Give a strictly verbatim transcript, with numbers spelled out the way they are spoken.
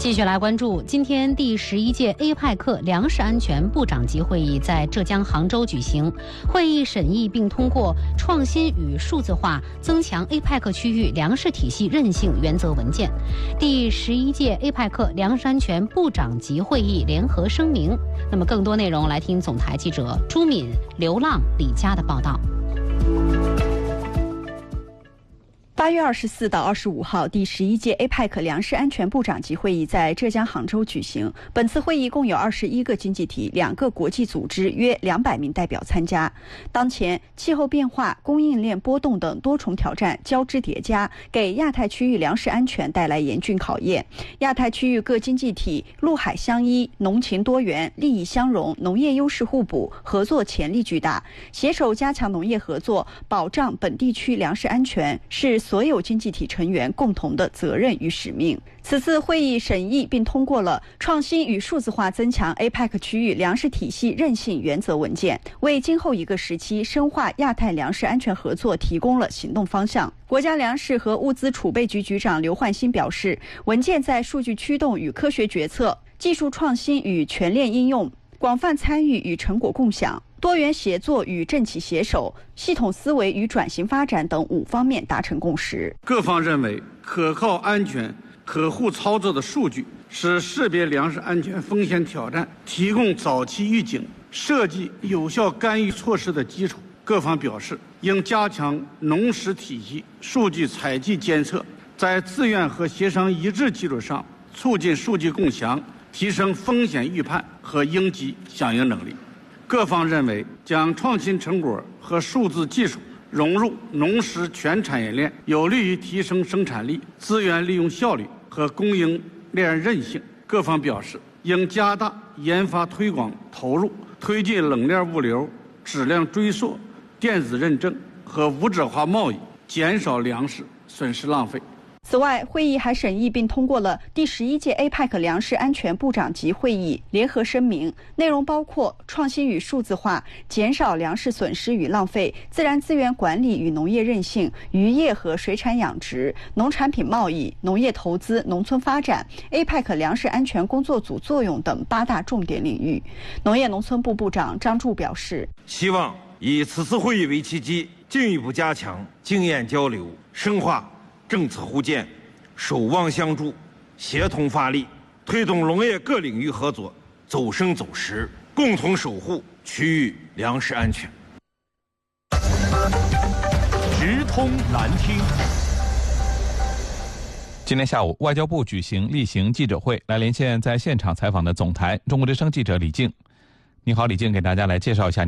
继续来关注，今天第十一届 A P E C 粮食安全部长级会议在浙江杭州举行。会议审议并通过创新与数字化增强 A P E C 区域粮食体系韧性原则文件、第十一届 A P E C 粮食安全部长级会议联合声明。那么更多内容来听总台记者朱敏、刘浪、李佳的报道。 八月二十四到二十五号，第十一届 A P E C 粮食安全部长级会议在浙江杭州举行。本次会议共有二十一个经济体、两个国际组织，约两百名代表参加。当前，气候变化、供应链波动等多重挑战交织叠加，给亚太区域粮食安全带来严峻考验。亚太区域各经济体陆海相依，农情多元，利益相融，农业优势互补，合作潜力巨大。携手加强农业合作，保障本地区粮食安全，是所有经济体成员共同的责任与使命。此次会议审议并通过了创新与数字化增强 A P E C 区域粮食体系韧性原则文件，为今后一个时期深化亚太粮食安全合作提供了行动方向。国家粮食和物资储备局局长刘焕新表示，文件在数据驱动与科学决策、技术创新与全链应用、广泛参与与成果共享、多元协作与政企携手、系统思维与转型发展等五方面达成共识。 各方认为，可靠、安全、可互操作的数据是识别粮食安全风险挑战、提供早期预警、设计有效干预措施的基础。各方表示，应加强农食体系数据采集监测，在自愿和协商一致基础上，促进数据共享，提升风险预判和应急响应能力。各方认为，将创新成果和数字技术融入农食全产业链，有利于提升生产力、资源利用效率和供应链韧性。各方表示，应加大研发推广投入，推进冷链物流、质量追溯、电子认证和无纸化贸易，减少粮食损失浪费。 此外，会议还审议并通过了第十一届 A P E C 粮食安全部长级会议联合声明，内容包括创新与数字化、减少粮食损失与浪费、自然资源管理与农业韧性、渔业和水产养殖、农产品贸易、农业投资、农村发展、A P E C 粮食安全工作组作用等八大重点领域。农业农村部部长张柱表示， 希望以此次会议为契机，进一步加强经验交流，深化政策互鉴，守望相助，协同发力，推动农业各领域合作走深走实，共同守护区域粮食安全。 直通难听。 今天下午，外交部举行例行记者会，来连线在现场采访的总台中国之声记者李静。你好，李静，给大家来介绍一下你